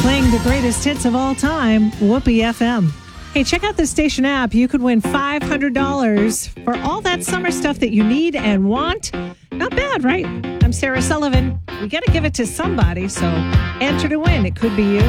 playing the greatest hits of all time, Whoopee FM. Hey, check out the station app. You could win $500 for all that summer stuff that you need and want. Not bad, right? I'm Sarah Sullivan. We got to give it to somebody, so enter to win. It could be you.